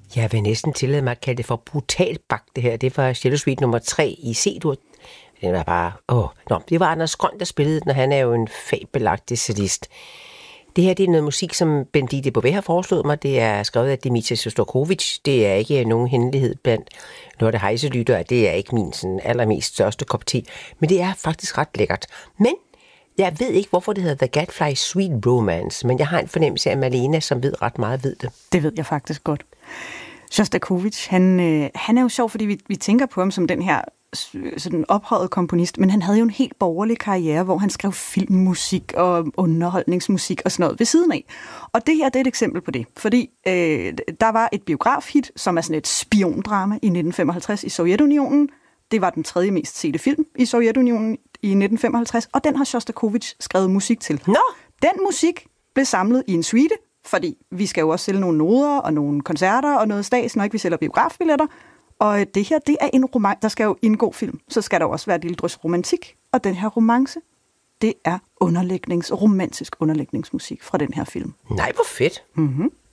Jeg vil næsten tillade mig at kalde det for brutalt bagt, det her. Det var Cello Suite nummer 3 i C-dur. Den var bare... det var Anders Grøn, der spillede den, og han er jo en fabelagtig cellist. Det her, det er noget musik, som Benedikte Bové har foreslået mig. Det er skrevet af Dmitri Shostakovich. Det er ikke nogen hemmelighed blandt Lotte Heise-lyttere. Det er ikke min sådan, allermest største kop te. Men det er faktisk ret lækkert. Men jeg ved ikke, hvorfor det hedder The Gadfly Sweet Romance. Men jeg har en fornemmelse af, at Malena, som ved ret meget, ved det. Det ved jeg faktisk godt. Shostakovich, han er jo sjov, fordi vi tænker på ham som den her sådan ophøjet komponist, men han havde jo en helt borgerlig karriere, hvor han skrev filmmusik og underholdningsmusik og sådan noget ved siden af. Og det her, det er et eksempel på det, fordi der var et biografhit, som er sådan et spiondrama i 1955 i Sovjetunionen. Det var den tredje mest sete film i Sovjetunionen i 1955, og den har Shostakovich skrevet musik til. Nå! Den musik blev samlet i en suite, fordi vi skal jo også sælge nogle noder og nogle koncerter og noget stads, når ikke vi sælger biografbilletter. Og det her, det er en romance. Der skal jo indgå film, så skal der også være et lille drøs romantik. Og den her romance, det er romantisk underlægningsmusik fra den her film. Nej, hvor fedt. Mm-hmm.